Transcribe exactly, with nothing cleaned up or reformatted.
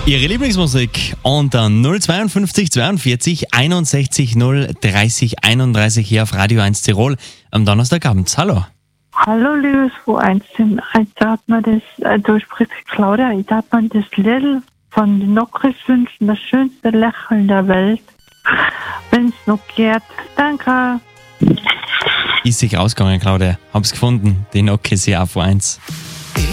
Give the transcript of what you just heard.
Ihre Lieblingsmusik unter null zweiundfünfzig zweiundvierzig einundsechzig null dreißig einunddreißig hier auf Radio eins Tirol am Donnerstagabend. Hallo. Hallo, liebes V eins Team. Ich darf mir das, äh, du sprichst Claudia, ich darf mir das Lied von den Nockris wünschen, das schönste Lächeln der Welt. Wenn es noch geht. Danke. Ist sich rausgegangen, Claudia. Hab's gefunden. Die Nockis hier auf V eins.